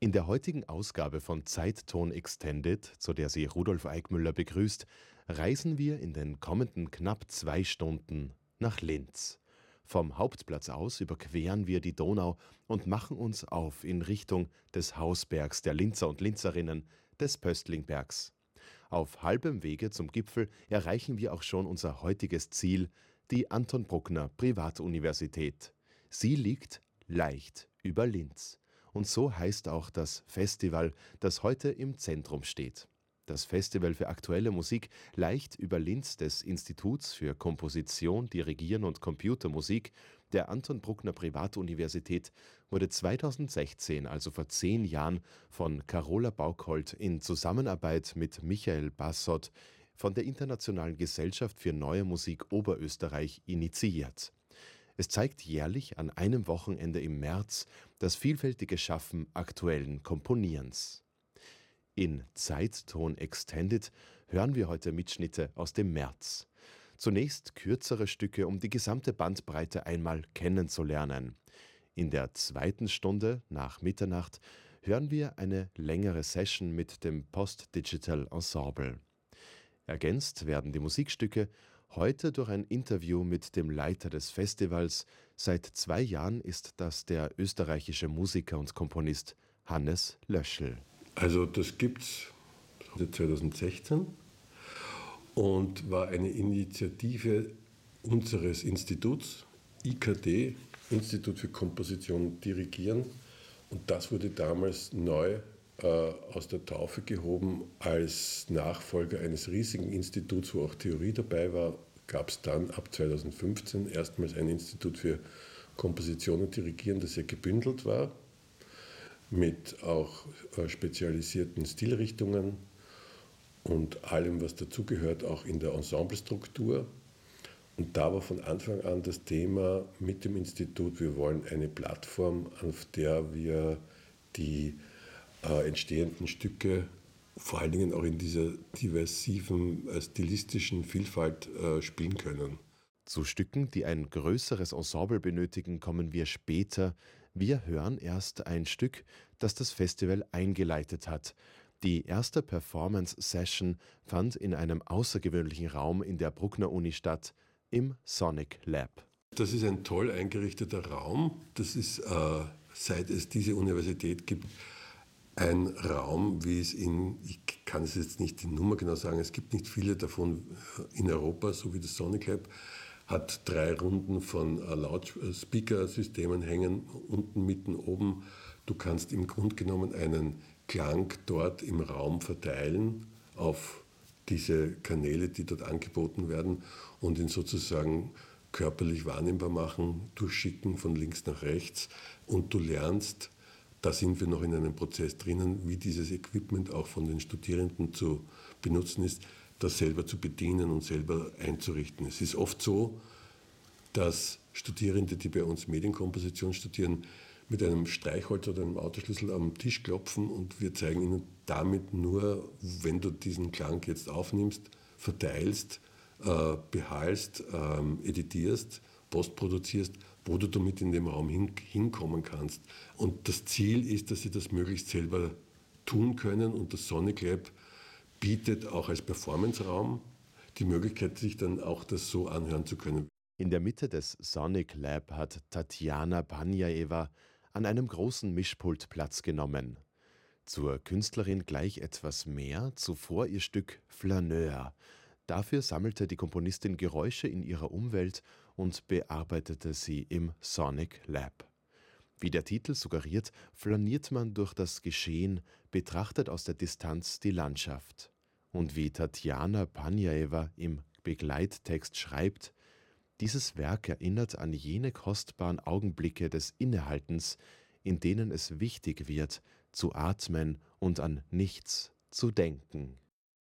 In der heutigen Ausgabe von Zeitton Extended, zu der Sie Rudolf Eickmüller begrüßt, reisen wir in den kommenden knapp 2 Stunden nach Linz. Vom Hauptplatz aus überqueren wir die Donau und machen uns auf in Richtung des Hausbergs der Linzer und Linzerinnen, des Pöstlingbergs. Auf halbem Wege zum Gipfel erreichen wir auch schon unser heutiges Ziel, die Anton Bruckner Privatuniversität. Sie liegt leicht über Linz. Und so heißt auch das Festival, das heute im Zentrum steht. Das Festival für aktuelle Musik leicht über Linz des Instituts für Komposition, Dirigieren und Computermusik der Anton Bruckner Privatuniversität wurde 2016, also vor 10 Jahren, von Carola Baukholt in Zusammenarbeit mit Michael Bassott von der Internationalen Gesellschaft für Neue Musik Oberösterreich initiiert. Es zeigt jährlich an einem Wochenende im März das vielfältige Schaffen aktuellen Komponierens. In Zeitton Extended hören wir heute Mitschnitte aus dem März. Zunächst kürzere Stücke, um die gesamte Bandbreite einmal kennenzulernen. In der zweiten Stunde nach Mitternacht hören wir eine längere Session mit dem Post-Digital Ensemble. Ergänzt werden die Musikstücke heute durch ein Interview mit dem Leiter des Festivals. Seit 2 Jahren ist das der österreichische Musiker und Komponist Hannes Löschl. Also das gibt es seit 2016 und war eine Initiative unseres Instituts, IKD, Institut für Komposition und Dirigieren. Und das wurde damals neu aus der Taufe gehoben als Nachfolger eines riesigen Instituts, wo auch Theorie dabei war. Gab es dann ab 2015 erstmals ein Institut für Komposition und Dirigieren, das ja gebündelt war, mit auch spezialisierten Stilrichtungen und allem, was dazugehört, auch in der Ensemblestruktur. Und da war von Anfang an das Thema mit dem Institut, wir wollen eine Plattform, auf der wir die entstehenden Stücke, vor allen Dingen auch in dieser diversiven stilistischen Vielfalt spielen können. Zu Stücken, die ein größeres Ensemble benötigen, kommen wir später. Wir hören erst ein Stück, das das Festival eingeleitet hat. Die erste Performance-Session fand in einem außergewöhnlichen Raum in der Bruckner Uni statt, im Sonic Lab. Das ist ein toll eingerichteter Raum. Das ist, seit es diese Universität gibt, ein Raum, wie es ich kann es jetzt nicht die Nummer genau sagen, es gibt nicht viele davon in Europa, so wie das Sonic Lab, hat 3 Runden von Loudspeaker-Systemen hängen, unten, mitten, oben. Du kannst im Grunde genommen einen Klang dort im Raum verteilen auf diese Kanäle, die dort angeboten werden und ihn sozusagen körperlich wahrnehmbar machen, durchschicken von links nach rechts und du lernst, da sind wir noch in einem Prozess drinnen, wie dieses Equipment auch von den Studierenden zu benutzen ist, das selber zu bedienen und selber einzurichten. Es ist oft so, dass Studierende, die bei uns Medienkomposition studieren, mit einem Streichholz oder einem Autoschlüssel am Tisch klopfen und wir zeigen ihnen damit nur, wenn du diesen Klang jetzt aufnimmst, verteilst, behalst, editierst, postproduzierst, wo du damit in dem Raum hinkommen kannst. Und das Ziel ist, dass sie das möglichst selber tun können und das Sonic Lab bietet auch als Performance-Raum die Möglichkeit, sich dann auch das so anhören zu können. In der Mitte des Sonic Lab hat Tatjana Panjaeva an einem großen Mischpult Platz genommen. Zur Künstlerin gleich etwas mehr, zuvor ihr Stück Flaneur. Dafür sammelte die Komponistin Geräusche in ihrer Umwelt und bearbeitete sie im Sonic Lab. Wie der Titel suggeriert, flaniert man durch das Geschehen, betrachtet aus der Distanz die Landschaft. Und wie Tatjana Panjaeva im Begleittext schreibt, dieses Werk erinnert an jene kostbaren Augenblicke des Innehaltens, in denen es wichtig wird, zu atmen und an nichts zu denken.